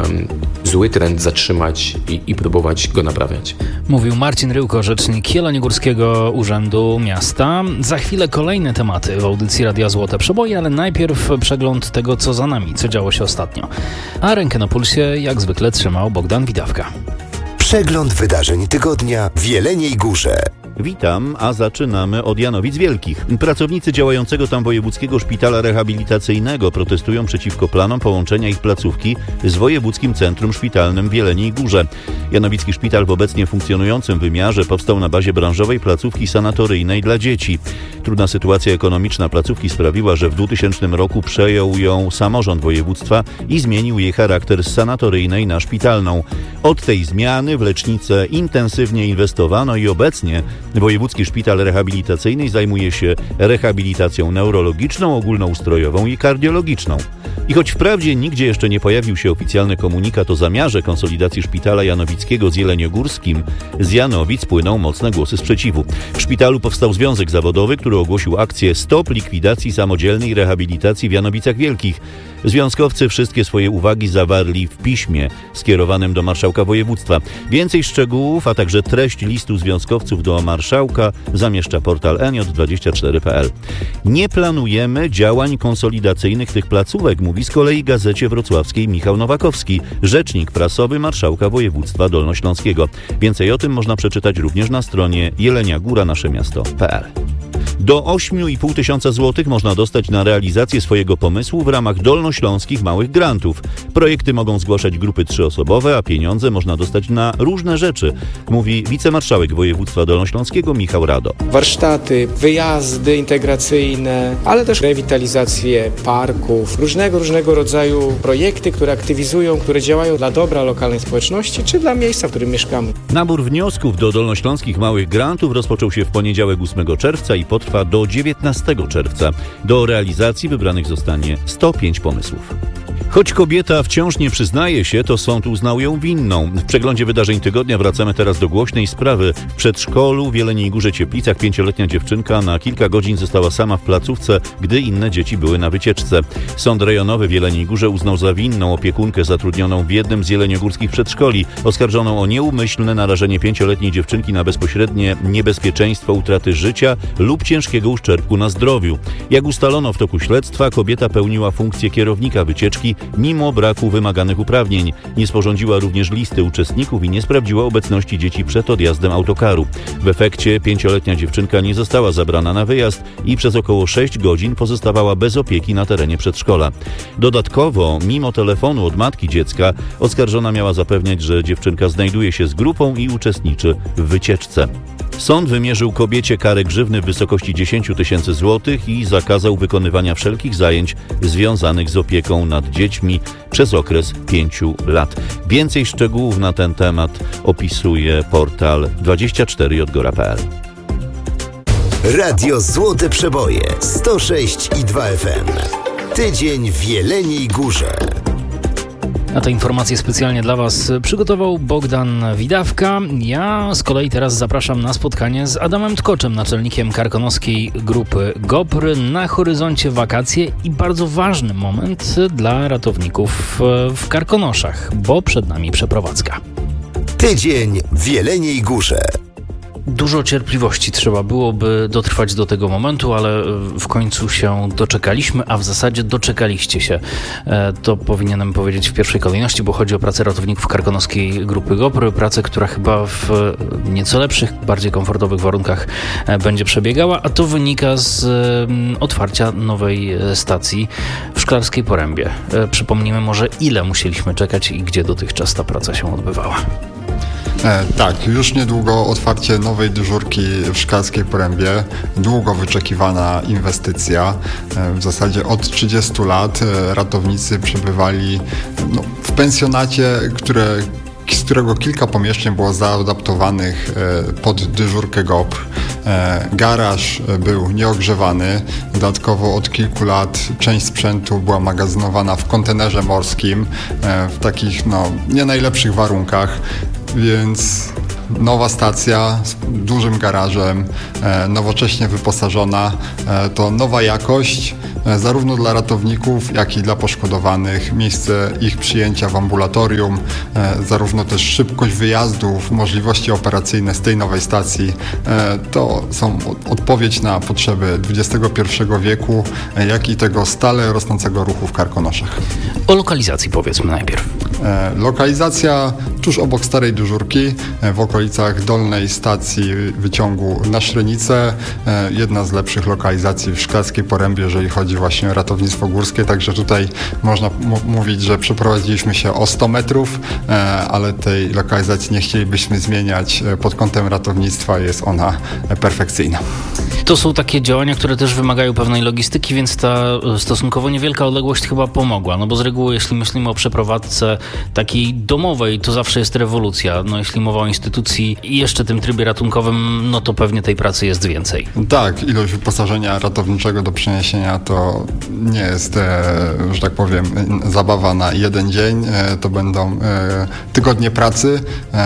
zły trend zatrzymać i próbować go naprawiać. Mówił Marcin Ryłko, rzecznik Jeleniogórskiego Urzędu Miasta. Za chwilę kolejne tematy w audycji Radia Złote Przeboje, ale najpierw przegląd tego, co za nami, co działo się ostatnio. A rękę na pulsie jak zwykle trzymał Bogdan Widawka. Przegląd wydarzeń tygodnia w Jeleniej Górze. Witam, a zaczynamy od Janowic Wielkich. Pracownicy działającego tam Wojewódzkiego Szpitala Rehabilitacyjnego protestują przeciwko planom połączenia ich placówki z Wojewódzkim Centrum Szpitalnym w Jeleniej Górze. Janowicki Szpital w obecnie funkcjonującym wymiarze powstał na bazie branżowej placówki sanatoryjnej dla dzieci. Trudna sytuacja ekonomiczna placówki sprawiła, że w 2000 roku przejął ją samorząd województwa i zmienił jej charakter z sanatoryjnej na szpitalną. Od tej zmiany w lecznicę intensywnie inwestowano i obecnie Wojewódzki Szpital Rehabilitacyjny zajmuje się rehabilitacją neurologiczną, ogólnoustrojową i kardiologiczną. I choć wprawdzie nigdzie jeszcze nie pojawił się oficjalny komunikat o zamiarze konsolidacji Szpitala Janowickiego z Jeleniogórskim, z Janowic płyną mocne głosy sprzeciwu. W szpitalu powstał związek zawodowy, który ogłosił akcję Stop likwidacji samodzielnej rehabilitacji w Janowicach Wielkich. Związkowcy wszystkie swoje uwagi zawarli w piśmie skierowanym do marszałka województwa. Więcej szczegółów, a także treść listu związkowców do marszałka zamieszcza portal nj24.pl. Nie planujemy działań konsolidacyjnych tych placówek, mówi z kolei Gazecie Wrocławskiej Michał Nowakowski, rzecznik prasowy marszałka województwa dolnośląskiego. Więcej o tym można przeczytać również na stronie jeleniagóra-naszemiasto.pl. Do 8,5 tysiąca złotych można dostać na realizację swojego pomysłu w ramach dolnośląskich małych grantów. Projekty mogą zgłaszać grupy 3-osobowe, a pieniądze można dostać na różne rzeczy, mówi wicemarszałek województwa dolnośląskiego Michał Rado. Warsztaty, wyjazdy integracyjne, ale też rewitalizację parków, różnego rodzaju projekty, które aktywizują, które działają dla dobra lokalnej społeczności czy dla miejsca, w którym mieszkamy. Nabór wniosków do dolnośląskich małych grantów rozpoczął się w poniedziałek 8 czerwca i potrwa do 19 czerwca. Do realizacji wybranych zostanie 105 pomysłów. Choć kobieta wciąż nie przyznaje się, to sąd uznał ją winną. W przeglądzie wydarzeń tygodnia wracamy teraz do głośnej sprawy. W przedszkolu w Jeleniej Górze Cieplicach 5-letnia dziewczynka na kilka godzin została sama w placówce, gdy inne dzieci były na wycieczce. Sąd rejonowy w Jeleniej Górze uznał za winną opiekunkę zatrudnioną w jednym z jeleniogórskich przedszkoli, oskarżoną o nieumyślne narażenie 5-letniej dziewczynki na bezpośrednie niebezpieczeństwo utraty życia lub ciężkiego uszczerbku na zdrowiu. Jak ustalono w toku śledztwa, kobieta pełniła funkcję kierownika wycieczki mimo braku wymaganych uprawnień. Nie sporządziła również listy uczestników i nie sprawdziła obecności dzieci przed odjazdem autokaru. W efekcie 5-letnia dziewczynka nie została zabrana na wyjazd i przez około 6 godzin pozostawała bez opieki na terenie przedszkola. Dodatkowo, mimo telefonu od matki dziecka, oskarżona miała zapewniać, że dziewczynka znajduje się z grupą i uczestniczy w wycieczce. Sąd wymierzył kobiecie karę grzywny w wysokości 10 tysięcy złotych i zakazał wykonywania wszelkich zajęć związanych z opieką nad dziećmi przez okres 5 lat. Więcej szczegółów na ten temat opisuje portal 24jgora.pl. Radio Złote Przeboje 106,2 FM. Tydzień w Jeleniej Górze. A te informacje specjalnie dla Was przygotował Bogdan Widawka. Ja z kolei teraz zapraszam na spotkanie z Adamem Tkoczem, naczelnikiem karkonoskiej grupy GOPR. Na horyzoncie wakacje i bardzo ważny moment dla ratowników w Karkonoszach, bo przed nami przeprowadzka. Tydzień w Jeleniej Górze. Dużo cierpliwości trzeba byłoby dotrwać do tego momentu, ale w końcu się doczekaliśmy, a w zasadzie doczekaliście się. To powinienem powiedzieć w pierwszej kolejności, bo chodzi o pracę ratowników karkonoskiej grupy GOPR. Pracę, która chyba w nieco lepszych, bardziej komfortowych warunkach będzie przebiegała, a to wynika z otwarcia nowej stacji w Szklarskiej Porębie. Przypomnijmy może, ile musieliśmy czekać i gdzie dotychczas ta praca się odbywała. Tak, już niedługo otwarcie nowej dyżurki w Szklarskiej Porębie. Długo wyczekiwana inwestycja. W zasadzie od 30 lat ratownicy przebywali w pensjonacie, z którego kilka pomieszczeń było zaadaptowanych pod dyżurkę GOPR. Garaż był nieogrzewany. Dodatkowo od kilku lat część sprzętu była magazynowana w kontenerze morskim w takich nie najlepszych warunkach. Więc Nowa stacja z dużym garażem, nowocześnie wyposażona, to nowa jakość zarówno dla ratowników, jak i dla poszkodowanych, miejsce ich przyjęcia w ambulatorium, zarówno też szybkość wyjazdów, możliwości operacyjne z tej nowej stacji, to są odpowiedź na potrzeby XXI wieku, jak i tego stale rosnącego ruchu w Karkonoszach. O lokalizacji powiedzmy najpierw. Lokalizacja tuż obok Starej Dyżurki, w okolicach dolnej stacji wyciągu na Szrenicę. Jedna z lepszych lokalizacji w Szklarskiej Porębie, jeżeli chodzi właśnie o ratownictwo górskie, także tutaj można mówić, że przeprowadziliśmy się o 100 metrów, ale tej lokalizacji nie chcielibyśmy zmieniać. Pod kątem ratownictwa jest ona perfekcyjna. To są takie działania, które też wymagają pewnej logistyki, więc ta stosunkowo niewielka odległość chyba pomogła. No bo z reguły, jeśli myślimy o przeprowadzce takiej domowej, to zawsze jest rewolucja. No jeśli mowa o instytucji i jeszcze tym trybie ratunkowym, no to pewnie tej pracy jest więcej. Tak, ilość wyposażenia ratowniczego do przeniesienia to nie jest, że tak powiem, zabawa na jeden dzień. To będą tygodnie pracy.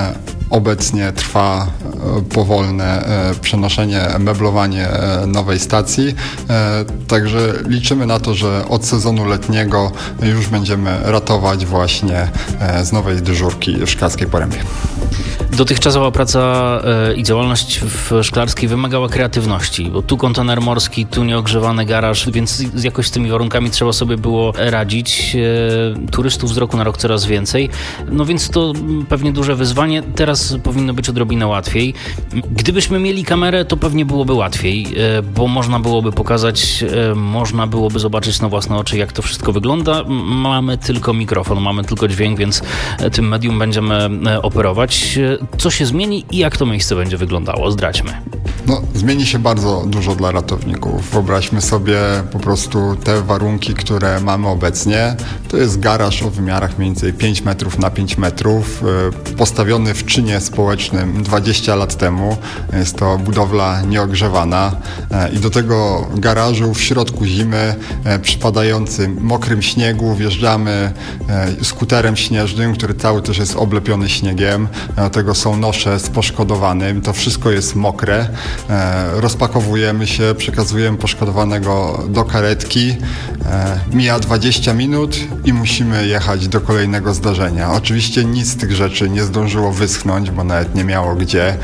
Obecnie trwa powolne przenoszenie, meblowanie nowej stacji, także liczymy na to, że od sezonu letniego już będziemy ratować właśnie z nowej dyżurki w Szklarskiej Porębie. Dotychczasowa praca i działalność w Szklarskiej wymagała kreatywności, bo tu kontener morski, tu nieogrzewany garaż, więc jakoś z tymi warunkami trzeba sobie było radzić. Turystów z roku na rok coraz więcej, no więc to pewnie duże wyzwanie. Teraz powinno być odrobinę łatwiej. Gdybyśmy mieli kamerę, to pewnie byłoby łatwiej, bo można byłoby pokazać, można byłoby zobaczyć na własne oczy, jak to wszystko wygląda. Mamy tylko mikrofon, mamy tylko dźwięk, więc tym medium będziemy operować. Co się zmieni i jak to miejsce będzie wyglądało? Zdradźmy. No, zmieni się bardzo dużo dla ratowników. Wyobraźmy sobie po prostu te warunki, które mamy obecnie. To jest garaż o wymiarach mniej więcej 5 metrów na 5 metrów, postawiony w czynie społecznym 20 lat temu. Jest to budowla nieogrzewana i do tego garażu w środku zimy, przypadającym mokrym śniegu, wjeżdżamy skuterem śnieżnym, który cały też jest oblepiony śniegiem. Do tego są nosze z poszkodowanym. To wszystko jest mokre. Rozpakowujemy się, przekazujemy poszkodowanego do karetki. Mija 20 minut i musimy jechać do kolejnego zdarzenia. Oczywiście nic z tych rzeczy nie zdążyło wyschnąć, bo nawet nie miało gdzie.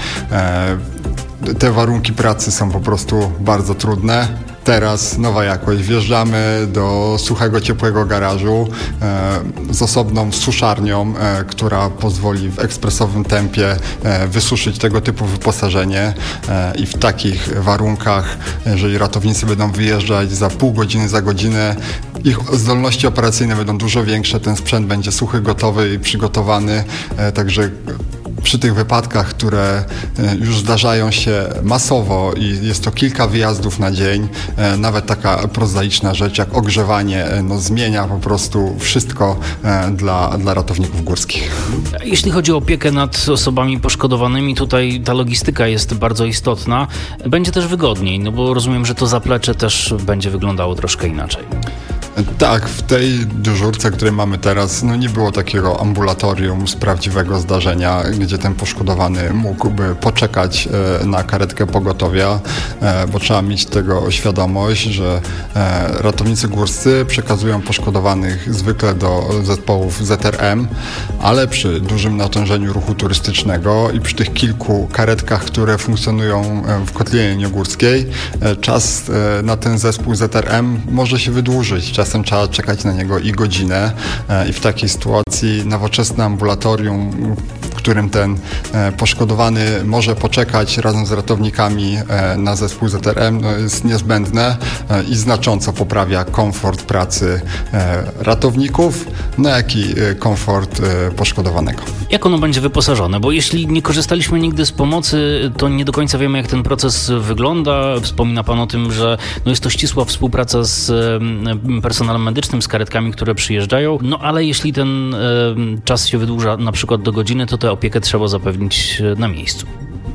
Te warunki pracy są po prostu bardzo trudne. Teraz nowa jakość. Wjeżdżamy do suchego, ciepłego garażu z osobną suszarnią, która pozwoli w ekspresowym tempie wysuszyć tego typu wyposażenie i w takich warunkach, jeżeli ratownicy będą wyjeżdżać za pół godziny, za godzinę, ich zdolności operacyjne będą dużo większe, ten sprzęt będzie suchy, gotowy i przygotowany, także przy tych wypadkach, które już zdarzają się masowo i jest to kilka wyjazdów na dzień, nawet taka prozaiczna rzecz jak ogrzewanie zmienia po prostu wszystko dla ratowników górskich. Jeśli chodzi o opiekę nad osobami poszkodowanymi, tutaj ta logistyka jest bardzo istotna. Będzie też wygodniej, no bo rozumiem, że to zaplecze też będzie wyglądało troszkę inaczej. Tak, w tej dyżurce, której mamy teraz, nie było takiego ambulatorium z prawdziwego zdarzenia, gdzie ten poszkodowany mógłby poczekać na karetkę pogotowia, bo trzeba mieć tego świadomość, że ratownicy górscy przekazują poszkodowanych zwykle do zespołów ZRM, ale przy dużym natężeniu ruchu turystycznego i przy tych kilku karetkach, które funkcjonują w Kotlinie Niegórskiej, czas na ten zespół ZRM może się wydłużyć. Czasem trzeba czekać na niego i godzinę i w takiej sytuacji nowoczesne ambulatorium, w którym ten poszkodowany może poczekać razem z ratownikami na zespół ZRM, jest niezbędne i znacząco poprawia komfort pracy ratowników, jak i komfort poszkodowanego. Jak ono będzie wyposażone? Bo jeśli nie korzystaliśmy nigdy z pomocy, to nie do końca wiemy, jak ten proces wygląda. Wspomina Pan o tym, że jest to ścisła współpraca z personelem medycznym, z karetkami, które przyjeżdżają, ale jeśli ten czas się wydłuża na przykład do godziny, to tę opiekę trzeba zapewnić na miejscu.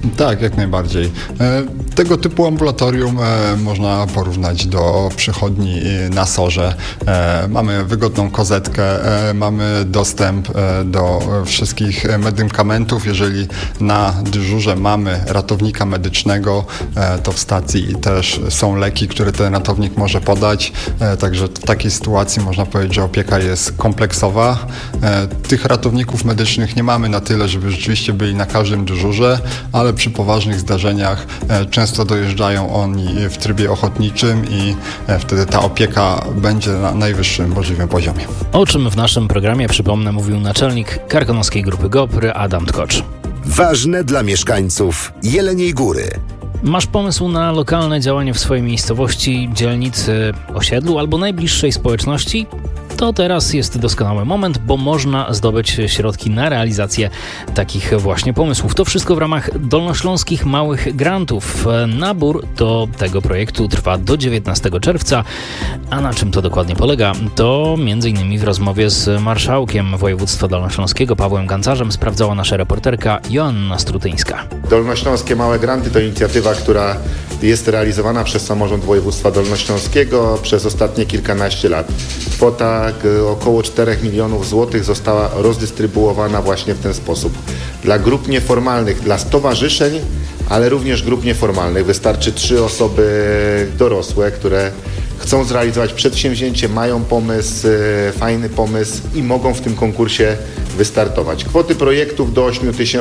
Tak, jak najbardziej. Tego typu ambulatorium można porównać do przychodni na SOR-ze. Mamy wygodną kozetkę, mamy dostęp do wszystkich medykamentów. Jeżeli na dyżurze mamy ratownika medycznego, to w stacji też są leki, które ten ratownik może podać. Także w takiej sytuacji można powiedzieć, że opieka jest kompleksowa. Tych ratowników medycznych nie mamy na tyle, żeby rzeczywiście byli na każdym dyżurze, ale przy poważnych zdarzeniach często dojeżdżają oni w trybie ochotniczym i wtedy ta opieka będzie na najwyższym możliwym poziomie. O czym w naszym programie, przypomnę, mówił naczelnik Karkonoskiej Grupy GOPR Adam Tkocz. Ważne dla mieszkańców Jeleniej Góry. Masz pomysł na lokalne działanie w swojej miejscowości, dzielnicy, osiedlu albo najbliższej społeczności? To teraz jest doskonały moment, bo można zdobyć środki na realizację takich właśnie pomysłów. To wszystko w ramach dolnośląskich małych grantów. Nabór do tego projektu trwa do 19 czerwca. A na czym to dokładnie polega? To m.in. w rozmowie z marszałkiem województwa dolnośląskiego Pawłem Gancarzem sprawdzała nasza reporterka Joanna Strutyńska. Dolnośląskie Małe Granty to inicjatywa, która jest realizowana przez samorząd województwa dolnośląskiego przez ostatnie kilkanaście lat. Kwota około 4 milionów złotych została rozdystrybuowana właśnie w ten sposób. Dla grup nieformalnych, dla stowarzyszeń, ale również grup nieformalnych. Wystarczy 3 osoby dorosłe, które chcą zrealizować przedsięwzięcie, mają pomysł, fajny pomysł i mogą w tym konkursie wystartować. Kwoty projektów do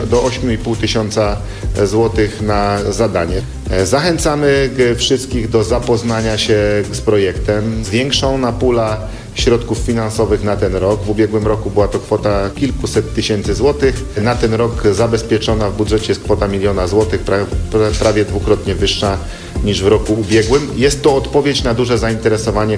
8,5 tysiąca złotych na zadanie. Zachęcamy wszystkich do zapoznania się z projektem. Zwiększona pula środków finansowych na ten rok. W ubiegłym roku była to kwota kilkuset tysięcy złotych. Na ten rok zabezpieczona w budżecie jest kwota 1 000 000 złotych, prawie dwukrotnie wyższa niż w roku ubiegłym. Jest to odpowiedź na duże zainteresowanie,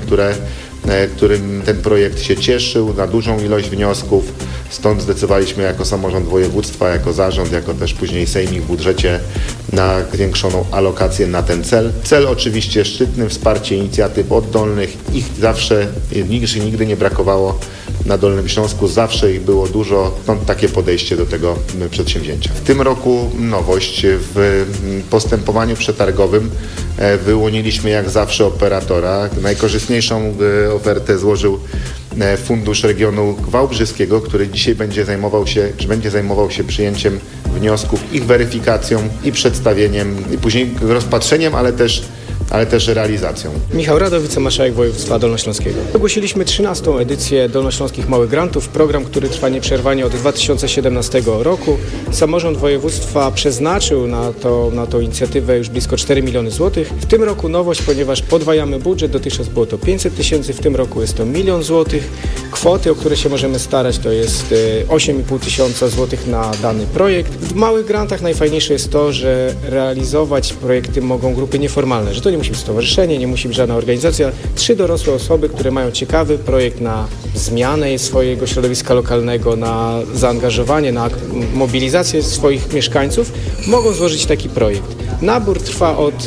którym ten projekt się cieszył, na dużą ilość wniosków. Stąd zdecydowaliśmy jako samorząd województwa, jako zarząd, jako też później sejmik w budżecie na zwiększoną alokację na ten cel. Cel oczywiście szczytny, wsparcie inicjatyw oddolnych. Ich zawsze, nigdy nie brakowało na Dolnym Śląsku, zawsze ich było dużo, stąd takie podejście do tego przedsięwzięcia. W tym roku nowość w postępowaniu przetargowym wyłoniliśmy jak zawsze operatora. Najkorzystniejszą ofertę złożył Fundusz Regionu Wałbrzyskiego, który dzisiaj będzie zajmował się przyjęciem wniosków, ich weryfikacją i przedstawieniem, i później rozpatrzeniem, ale też realizacją. Michał Rado, wicemarszałek województwa dolnośląskiego. Ogłosiliśmy 13. edycję Dolnośląskich Małych Grantów, program, który trwa nieprzerwanie od 2017 roku. Samorząd województwa przeznaczył na tą inicjatywę już blisko 4 miliony złotych. W tym roku nowość, ponieważ podwajamy budżet, dotychczas było to 500 tysięcy, w tym roku jest to 1 000 000 złotych. Kwoty, o które się możemy starać, to jest 8,5 tysiąca złotych na dany projekt. W małych grantach najfajniejsze jest to, że realizować projekty mogą grupy nieformalne, że to nie musi być stowarzyszenie, nie musi być żadna organizacja. 3 dorosłe osoby, które mają ciekawy projekt na zmianę swojego środowiska lokalnego, na zaangażowanie, na mobilizację swoich mieszkańców, mogą złożyć taki projekt. Nabór trwa od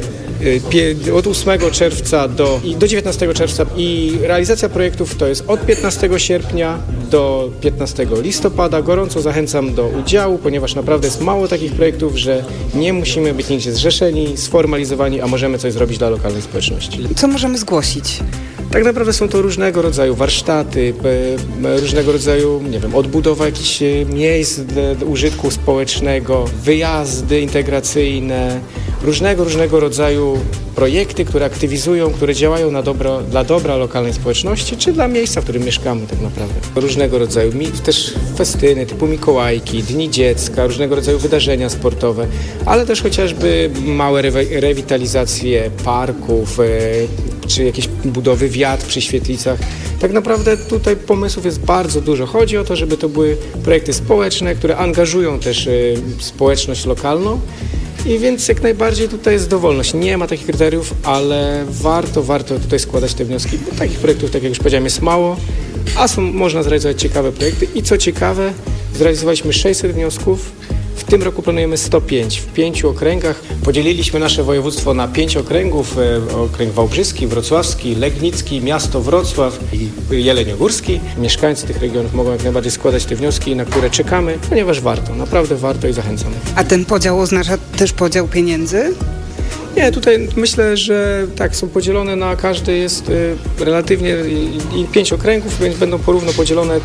8 czerwca do 19 czerwca i realizacja projektów to jest od 15 sierpnia do 15 listopada. Gorąco zachęcam do udziału, ponieważ naprawdę jest mało takich projektów, że nie musimy być nigdzie zrzeszeni, sformalizowani, a możemy coś zrobić dla lokalnej społeczności. Co możemy zgłosić? Tak naprawdę są to różnego rodzaju warsztaty, różnego rodzaju, odbudowa jakichś miejsc użytku społecznego, wyjazdy integracyjne, różnego rodzaju projekty, które aktywizują, które działają dla dobra lokalnej społeczności, czy dla miejsca, w którym mieszkamy tak naprawdę. Różnego rodzaju też festyny typu Mikołajki, Dni Dziecka, różnego rodzaju wydarzenia sportowe, ale też chociażby małe rewitalizacje parków, czy jakieś budowy wiat przy świetlicach. Tak naprawdę tutaj pomysłów jest bardzo dużo. Chodzi o to, żeby to były projekty społeczne, które angażują też społeczność lokalną. I więc jak najbardziej tutaj jest dowolność. Nie ma takich kryteriów, ale warto tutaj składać te wnioski, bo takich projektów, tak jak już powiedziałem, jest mało, a można zrealizować ciekawe projekty. I co ciekawe, zrealizowaliśmy 600 wniosków, W tym roku planujemy 105 w 5 okręgach. Podzieliliśmy nasze województwo na 5 okręgów. Okręg wałbrzyski, wrocławski, legnicki, miasto Wrocław i jeleniogórski. Mieszkańcy tych regionów mogą jak najbardziej składać te wnioski, na które czekamy, ponieważ warto, naprawdę warto i zachęcamy. A ten podział oznacza też podział pieniędzy? Nie, tutaj myślę, że tak, są podzielone na każdy jest relatywnie i 5 okręgów, więc będą porówno podzielone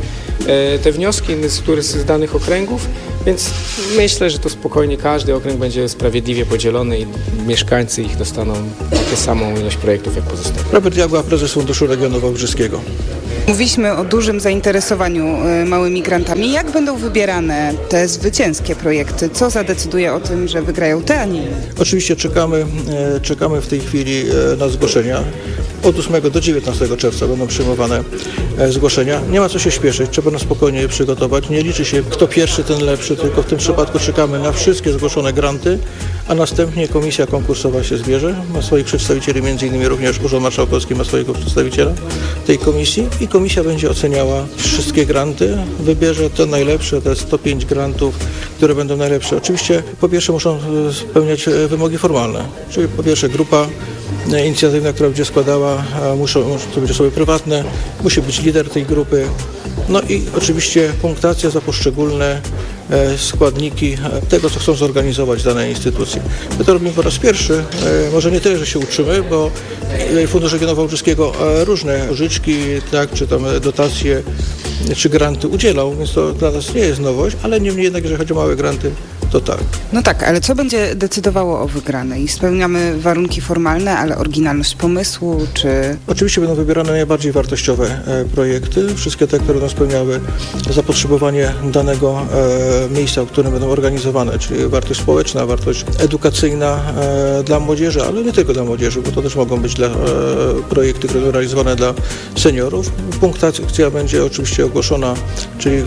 te wnioski z danych okręgów, więc myślę, że to spokojnie każdy okręg będzie sprawiedliwie podzielony i mieszkańcy ich dostaną taką samą ilość projektów jak pozostałe. Robert Jagła, prezes Funduszu Regionu Wałbrzyskiego. Mówiliśmy o dużym zainteresowaniu małymi grantami. Jak będą wybierane te zwycięskie projekty? Co zadecyduje o tym, że wygrają te, a nie inne? Oczywiście czekamy w tej chwili na zgłoszenia. Od 8 do 19 czerwca będą przyjmowane zgłoszenia. Nie ma co się śpieszyć, trzeba na spokojnie je przygotować. Nie liczy się kto pierwszy, ten lepszy, tylko w tym przypadku czekamy na wszystkie zgłoszone granty, a następnie komisja konkursowa się zbierze. Ma swoich przedstawicieli, m.in. również Urząd Marszałkowski ma swojego przedstawiciela tej komisji i komisja będzie oceniała wszystkie granty, wybierze te najlepsze, te 105 grantów, które będą najlepsze. Oczywiście po pierwsze muszą spełniać wymogi formalne, czyli po pierwsze grupa inicjatywna, która będzie składała, muszą to być osoby prywatne, musi być lider tej grupy, no i oczywiście punktacja za poszczególne składniki tego, co chcą zorganizować dane instytucje. My to robimy po raz pierwszy, może nie tyle, że się uczymy, bo Fundusz Regionu Wałbrzyskiego różne pożyczki, tak, czy tam dotacje, czy granty udzielał, więc to dla nas nie jest nowość, ale niemniej jednak, jeżeli chodzi o małe granty, to tak. No tak, ale co będzie decydowało o wygranej? Spełniamy warunki formalne, ale oryginalność pomysłu, czy... Oczywiście będą wybierane najbardziej wartościowe projekty, wszystkie te, które będą spełniały zapotrzebowanie danego miejsca, w którym będą organizowane, czyli wartość społeczna, wartość edukacyjna dla młodzieży, ale nie tylko dla młodzieży, bo to też mogą być projekty, które będą realizowane dla seniorów. Punktacja będzie oczywiście ogłoszona, czyli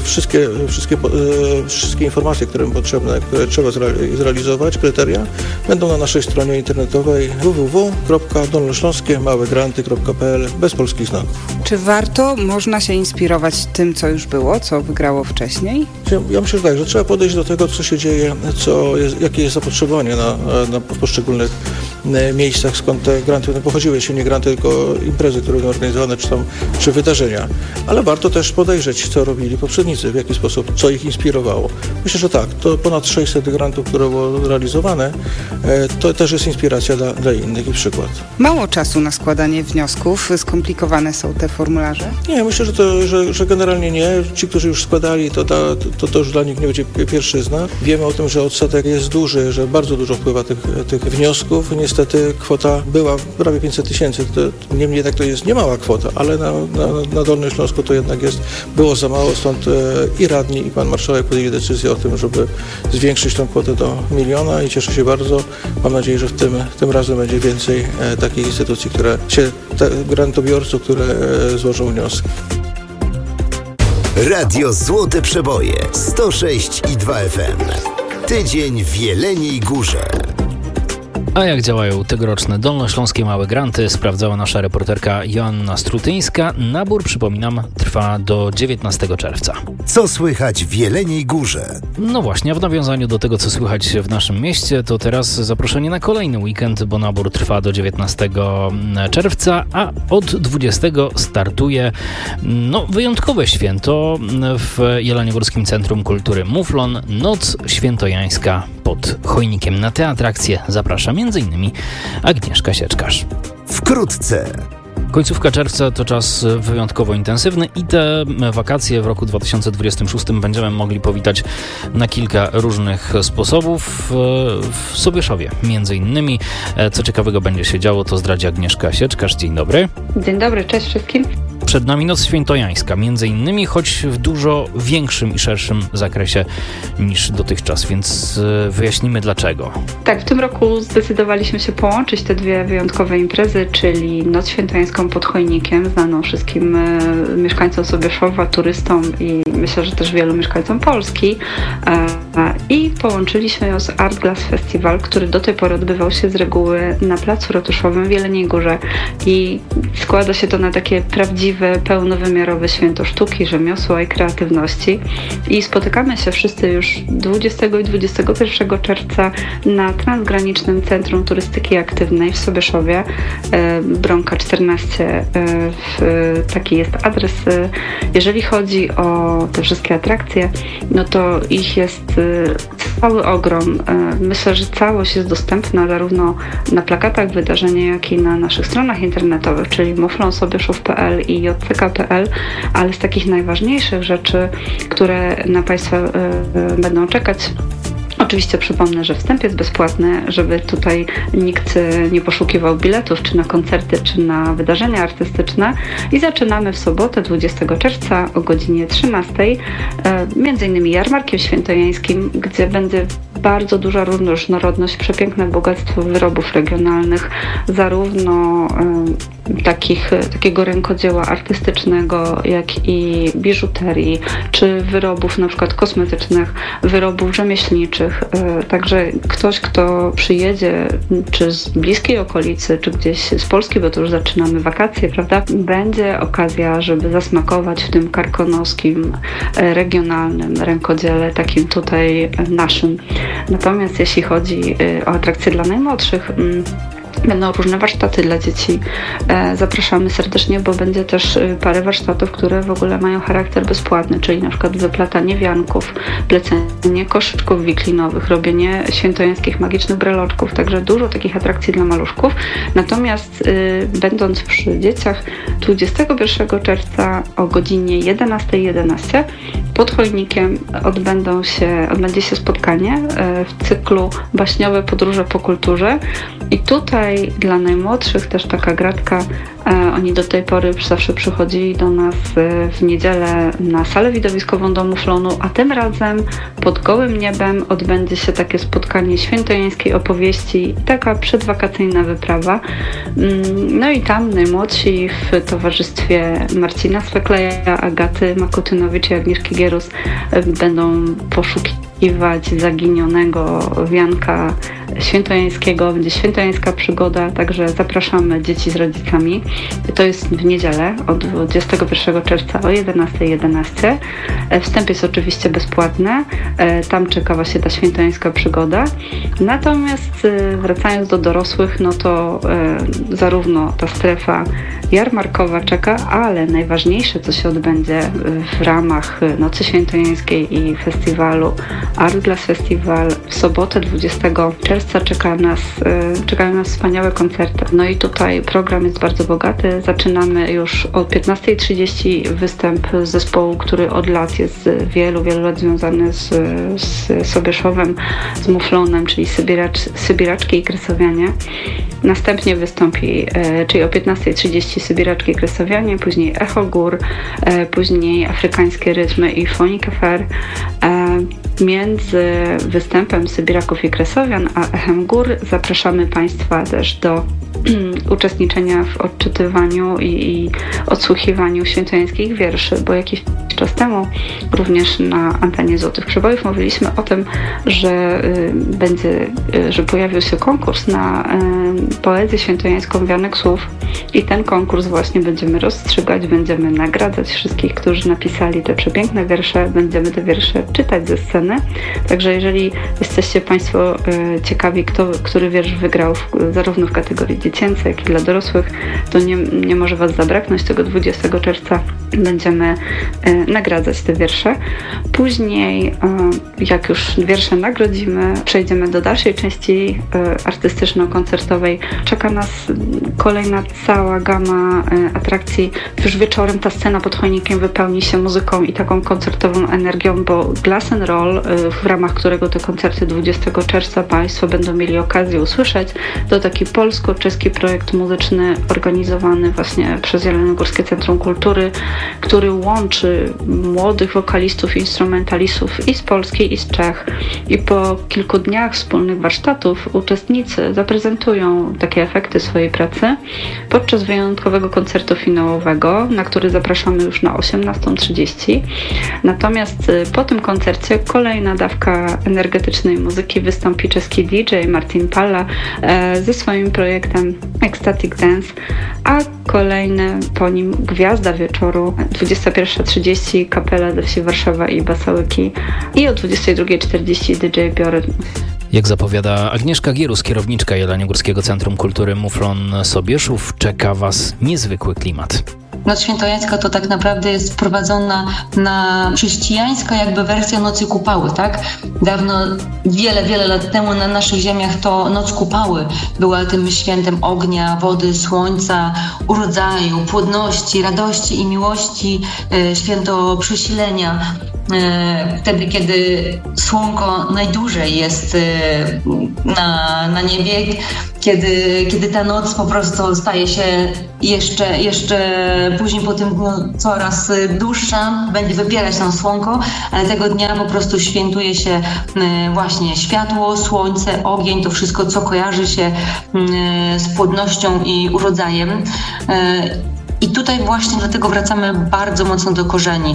wszystkie informacje, które będą potrzebne, które trzeba zrealizować, kryteria, będą na naszej stronie internetowej www.dolnośląskie-małegranty.pl bez polskich znaków. Czy można się inspirować tym, co już było, co wygrało wcześniej? Ja myślę, że tak, że trzeba podejść do tego, co się dzieje, jakie jest zapotrzebowanie na poszczególnych miejscach, skąd te granty będą pochodziły, jeśli nie granty, tylko imprezy, które będą organizowane, czy wydarzenia. Ale warto też podejrzeć, co robili poprzednicy, w jaki sposób, co ich inspirowało. Myślę, że tak, to ponad 600 grantów, które było realizowane, to też jest inspiracja dla innych i przykład. Mało czasu na składanie wniosków, skomplikowane są te formularze? Nie, myślę, że generalnie nie. Ci, którzy już składali, to już dla nich nie będzie pierwszyzna. Wiemy o tym, że odsetek jest duży, że bardzo dużo wpływa tych wniosków. Niestety kwota była prawie 500 tysięcy. Niemniej jednak to jest niemała kwota, ale na Dolnym Śląsku to jednak było za mało, stąd i radni, i pan marszałek podjęli decyzję o tym, żeby zwiększyć tę kwotę do 1 000 000 i cieszę się bardzo. Mam nadzieję, że tym razem będzie więcej takich instytucji, grantobiorców, które złożą wnioski. Radio Złote Przeboje 106,2 FM. Tydzień w Jeleniej Górze. A jak działają tegoroczne dolnośląskie małe granty, sprawdzała nasza reporterka Joanna Strutyńska. Nabór, przypominam, trwa do 19 czerwca. Co słychać w Jeleniej Górze? No właśnie, w nawiązaniu do tego, co słychać w naszym mieście, to teraz zaproszenie na kolejny weekend, bo nabór trwa do 19 czerwca, a od 20 startuje wyjątkowe święto w Jeleniogórskim Centrum Kultury Muflon, Noc Świętojańska pod Chojnikiem. Na te atrakcje zaprasza m.in. Agnieszka Sieczkarz. Wkrótce. Końcówka czerwca to czas wyjątkowo intensywny i te wakacje w roku 2026 będziemy mogli powitać na kilka różnych sposobów. W Sobieszowie między innymi. Co ciekawego będzie się działo, to zdradzi Agnieszka Sieczkarz. Dzień dobry. Dzień dobry, cześć wszystkim. Przed nami Noc Świętojańska, między innymi, choć w dużo większym i szerszym zakresie niż dotychczas, więc wyjaśnimy dlaczego. Tak, w tym roku zdecydowaliśmy się połączyć te dwie wyjątkowe imprezy, czyli Noc Świętojańską pod Chojnikiem, znaną wszystkim mieszkańcom Sobieszowa, turystom i myślę, że też wielu mieszkańcom Polski, i połączyliśmy ją z Art Glass Festival, który do tej pory odbywał się z reguły na Placu Ratuszowym w Jeleniej Górze i składa się to na takie prawdziwe prawdziwe, pełnowymiarowe święto sztuki, rzemiosła i kreatywności. I spotykamy się wszyscy już 20 i 21 czerwca na Transgranicznym Centrum Turystyki Aktywnej w Sobieszowie, Bronka 14, taki jest adres. Jeżeli chodzi o te wszystkie atrakcje, no to ich jest cały ogrom. Myślę, że całość jest dostępna zarówno na plakatach wydarzenia, jak i na naszych stronach internetowych, czyli muflonsobieszów.pl i jck.pl, ale z takich najważniejszych rzeczy, które na Państwa będą czekać, oczywiście przypomnę, że wstęp jest bezpłatny, żeby tutaj nikt nie poszukiwał biletów czy na koncerty, czy na wydarzenia artystyczne. I zaczynamy w sobotę 20 czerwca o godzinie 13, między innymi jarmarkiem świętojańskim, gdzie będzie bardzo duża różnorodność, przepiękne bogactwo wyrobów regionalnych, zarówno takiego rękodzieła artystycznego, jak i biżuterii, czy wyrobów na przykład kosmetycznych, wyrobów rzemieślniczych. Także ktoś, kto przyjedzie, czy z bliskiej okolicy, czy gdzieś z Polski, bo to już zaczynamy wakacje, prawda, będzie okazja, żeby zasmakować w tym karkonoskim, regionalnym rękodziele, takim tutaj naszym. Natomiast jeśli chodzi o atrakcje dla najmłodszych, będą różne warsztaty dla dzieci. Zapraszamy serdecznie, bo będzie też parę warsztatów, które w ogóle mają charakter bezpłatny, czyli na przykład wyplatanie wianków, plecenie koszyczków wiklinowych, robienie świętojańskich magicznych breloczków, także dużo takich atrakcji dla maluszków. Natomiast będąc przy dzieciach, 21 czerwca o godzinie 11:11 pod Chojnikiem odbędzie się spotkanie w cyklu Baśniowe podróże po kulturze i tutaj dla najmłodszych też taka gratka. Oni do tej pory zawsze przychodzili do nas w niedzielę na salę widowiskową do Muflonu, a tym razem pod gołym niebem odbędzie się takie spotkanie świętojańskiej opowieści, taka przedwakacyjna wyprawa. No i tam najmłodsi w towarzystwie Marcina Swekleja, Agaty Makutynowicz i Agnieszki Gierus będą poszukiwać zaginionego wianka świętojańskiego. Będzie świętojańska przygoda, także zapraszamy dzieci z rodzicami. To jest w niedzielę od 21 czerwca o 11:11. Wstęp jest oczywiście bezpłatny. Tam czeka właśnie ta świętojańska przygoda. Natomiast wracając do dorosłych, no to zarówno ta strefa jarmarkowa czeka, ale najważniejsze, co się odbędzie w ramach Nocy Świętojańskiej i festiwalu Art Glass Festival w sobotę 20 czerwca czekają nas wspaniałe koncerty. No i tutaj program jest bardzo bogaty. Zaczynamy już o 15:30 występ zespołu, który od lat jest wielu lat związany z Sobieszowem, z Muflonem, czyli Sybiraczki i Kresowianie. Następnie wystąpi, czyli o 15:30 Sybiraczki i Kresowianie, później Echo Gór, później Afrykańskie Rytmy i Fonika Fair. Między występem Sybiraków i Kresowian a Echem Gór zapraszamy Państwa też do uczestniczenia w odczytywaniu i odsłuchiwaniu świętojańskich wierszy, bo jakiś czas temu również na antenie Złotych Przebojów mówiliśmy o tym, że pojawił się konkurs na poezję świętojańską wianek słów i ten konkurs właśnie będziemy rozstrzygać, będziemy nagradzać wszystkich, którzy napisali te przepiękne wiersze, będziemy te wiersze czytać ze sceny, także jeżeli jesteście Państwo ciekawi, który wiersz wygrał zarówno w kategorii dziecięcej, jak i dla dorosłych, to nie może Was zabraknąć. Tego 20 czerwca będziemy nagradzać te wiersze. Później, jak już wiersze nagrodzimy, przejdziemy do dalszej części artystyczno-koncertowej. Czeka nas kolejna cała gama atrakcji. Już wieczorem ta scena pod Chojnikiem wypełni się muzyką i taką koncertową energią, bo Glass and Roll, w ramach którego te koncerty 20 czerwca Państwo będą mieli okazję usłyszeć, to taki polsko-czeski projekt muzyczny organizowany właśnie przez Jeleniogórskie Centrum Kultury, który łączy młodych wokalistów i instrumentalistów i z Polski, i z Czech. I po kilku dniach wspólnych warsztatów uczestnicy zaprezentują takie efekty swojej pracy podczas wyjątkowego koncertu finałowego, na który zapraszamy już na 18:30. Natomiast po tym koncercie kolejny kolejna dawka energetycznej muzyki, wystąpi czeski DJ Martin Palla ze swoim projektem Ecstatic Dance, a kolejne po nim gwiazda wieczoru 21:30 Kapela ze Wsi Warszawa i Basałyki i o 22:40 DJ Biorytm. Jak zapowiada Agnieszka Gierus, kierowniczka Jeleniogórskiego Centrum Kultury Muflon Sobieszów, czeka Was niezwykły klimat. Noc Świętojańska to tak naprawdę jest wprowadzona na chrześcijańska jakby wersja Nocy Kupały, tak? Dawno, wiele lat temu na naszych ziemiach to Noc Kupały była tym świętem ognia, wody, słońca, urodzaju, płodności, radości i miłości, święto przesilenia. Wtedy, kiedy słonko najdłużej jest na niebie, kiedy ta noc po prostu staje się jeszcze później po tym dniu coraz dłuższa, będzie wypierać nam słonko, ale tego dnia po prostu świętuje się właśnie światło, słońce, ogień, to wszystko, co kojarzy się z płodnością i urodzajem. I tutaj właśnie dlatego wracamy bardzo mocno do korzeni,